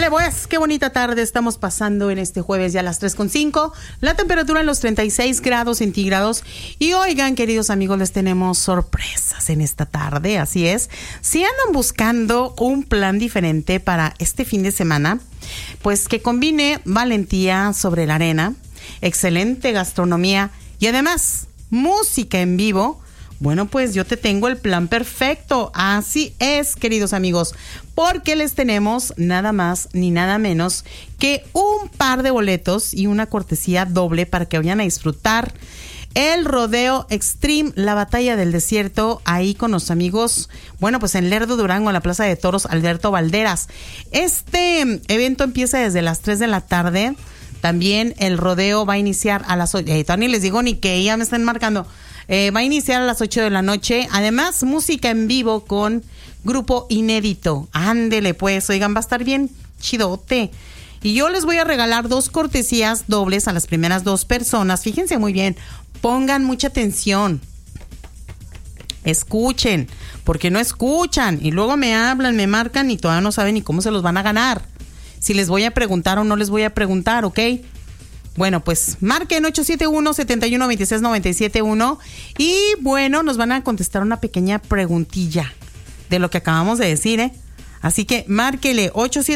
Ándale pues, qué bonita tarde estamos pasando en este jueves ya a las 3:05, la temperatura en los 36 grados centígrados. Y oigan, queridos amigos, les tenemos sorpresas en esta tarde, así es. Si andan buscando un plan diferente para este fin de semana, pues que combine valentía sobre la arena, excelente gastronomía y además música en vivo, bueno, pues yo te tengo el plan perfecto. Así es, queridos amigos, porque les tenemos nada más ni nada menos que un par de boletos y una cortesía doble para que vayan a disfrutar el Rodeo Extreme, la batalla del desierto, ahí con los amigos, bueno, pues en Lerdo, Durango, en la Plaza de Toros Alberto Valderas. Este evento empieza desde las 3 de la tarde. También el rodeo va a iniciar a las 8. Todavía les digo ni que ya me están marcando. Va a iniciar a las 8 de la noche. Además, música en vivo con grupo inédito. Ándele pues, oigan, va a estar bien chidote. Y yo les voy a regalar 2 cortesías dobles a las primeras 2 personas. Fíjense muy bien, pongan mucha atención. Escuchen, porque no escuchan. Y luego me hablan, me marcan y todavía no saben ni cómo se los van a ganar. Si les voy a preguntar o no les voy a preguntar, ¿ok? Bueno, pues marquen 871-7126-971 y bueno, nos van a contestar una pequeña preguntilla de lo que acabamos de decir, ¿eh? Así que márquele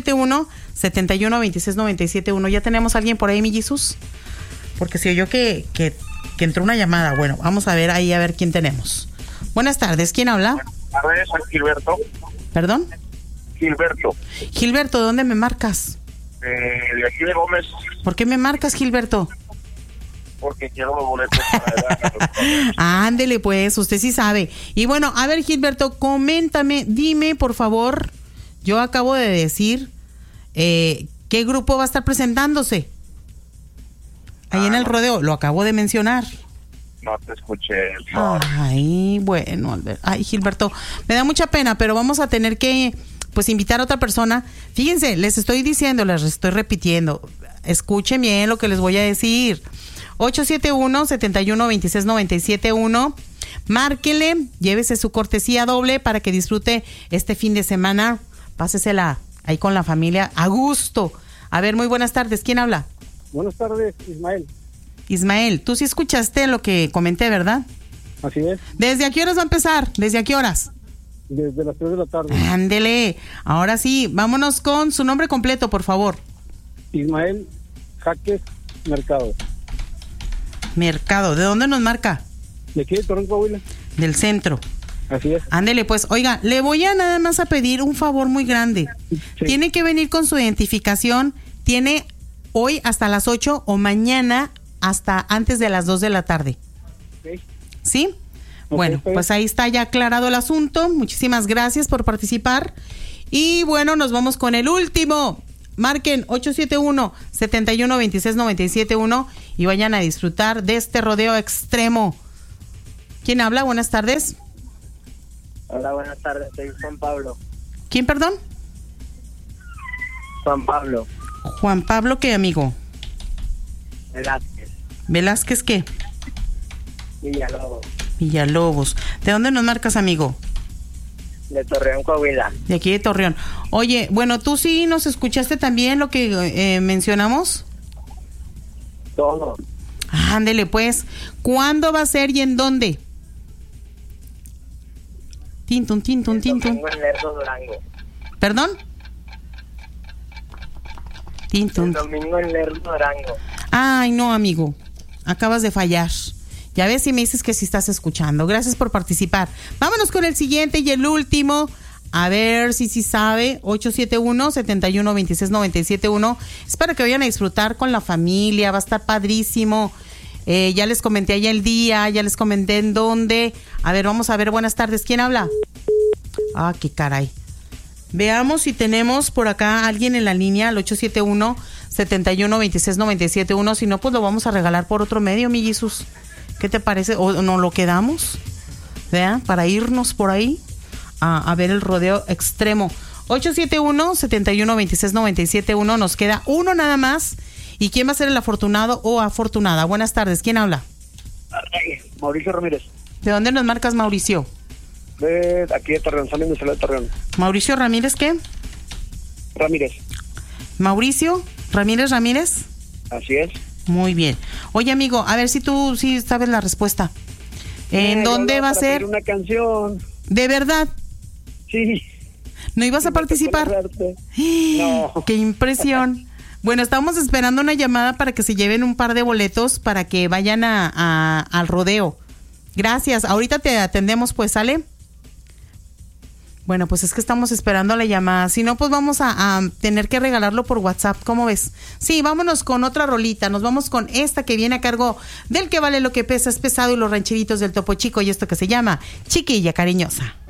871-7126-971. ¿Ya tenemos a alguien por ahí, mi Jesús? Porque se oyó que entró una llamada. Bueno, vamos a ver ahí a ver quién tenemos. Buenas tardes, ¿quién habla? Buenas tardes, soy Gilberto. ¿Perdón? Gilberto. Gilberto, ¿de dónde me marcas? De aquí de Gómez. ¿Por qué me marcas, Gilberto? Porque quiero los boletos para Ándele pues, usted sí sabe. Y bueno, a ver, Gilberto, coméntame, dime por favor, yo acabo de decir ¿qué grupo va a estar presentándose ahí en el rodeo? Lo acabo de mencionar. No te escuché. Ay, bueno, ay, Gilberto, me da mucha pena, pero vamos a tener que pues invitar a otra persona. Fíjense, les estoy diciendo, les estoy repitiendo. Escuchen bien lo que les voy a decir. 871-7126-971. Márquele, llévese su cortesía doble para que disfrute este fin de semana. Pásesela ahí con la familia a gusto. A ver, muy buenas tardes. ¿Quién habla? Buenas tardes, Ismael. Ismael, tú sí escuchaste lo que comenté, ¿verdad? Así es. ¿Desde a qué horas va a empezar? ¿Desde a qué horas? Desde las 3 de la tarde. Ándele. Ahora sí, vámonos con su nombre completo, por favor. Ismael Jaques Mercado. Mercado. ¿De dónde nos marca? ¿De aquí de Torreón, Coahuila? Del centro. Así es. Ándele, pues, oiga, le voy a nada más a pedir un favor muy grande. Sí. Tiene que venir con su identificación. Tiene hoy hasta las 8 o mañana hasta antes de las 2 de la tarde. Okay. ¿Sí? Bueno, pues ahí está ya aclarado el asunto. Muchísimas gracias por participar. Y bueno, nos vamos con el último. Marquen 871-7126-971 y vayan a disfrutar de este rodeo extremo. ¿Quién habla? Buenas tardes. Hola, buenas tardes. Soy Juan Pablo. ¿Quién, perdón? Juan Pablo. Juan Pablo, ¿qué, amigo? Velázquez. ¿Velázquez qué? Villalobos. Villalobos. ¿De dónde nos marcas, amigo? De Torreón, Coahuila. De aquí de Torreón. Oye, bueno, ¿tú sí nos escuchaste también lo que mencionamos? Todo. Ándele, pues. ¿Cuándo va a ser y en dónde? Tintun, tintun, tintun. Domingo en Lerdo, Durango. ¿Perdón? Tintun. El domingo en Lerdo, Durango. Ay, no, amigo. Acabas de fallar. Ya ves si me dices que sí estás escuchando. Gracias por participar. Vámonos con el siguiente y el último. A ver si sabe. 871-7126-971. Es para que vayan a disfrutar con la familia. Va a estar padrísimo. Ya les comenté allá el día. Ya les comenté en dónde. A ver, vamos a ver. Buenas tardes. ¿Quién habla? Ah, qué caray. Veamos si tenemos por acá a alguien en la línea al 871-7126-971. Si no, pues lo vamos a regalar por otro medio, mi Jesús. ¿Qué te parece? ¿O no lo quedamos? ¿Vea? Para irnos por ahí a ver el rodeo extremo. 871-7126-971. Nos queda uno nada más. ¿Y quién va a ser el afortunado o afortunada? Buenas tardes. ¿Quién habla? Mauricio Ramírez. ¿De dónde nos marcas, Mauricio? De aquí de Torreón, San Industrial de Torreón. ¿Mauricio Ramírez qué? Ramírez. Mauricio Ramírez. Así es. Muy bien. Oye, amigo, a ver si tú sí sabes la respuesta. ¿En dónde va a ser? Una canción. ¿De verdad? Sí. ¿No ibas a participar? No. ¡Qué impresión! Bueno, estamos esperando una llamada para que se lleven un par de boletos para que vayan al rodeo. Gracias. Ahorita te atendemos, pues, ¿sale? Bueno, pues es que estamos esperando la llamada. Si no, pues vamos a tener que regalarlo por WhatsApp. ¿Cómo ves? Sí, vámonos con otra rolita. Nos vamos con esta que viene a cargo del que vale lo que pesa, es pesado, y los rancheritos del Topo Chico, y esto que se llama Chiquilla Cariñosa.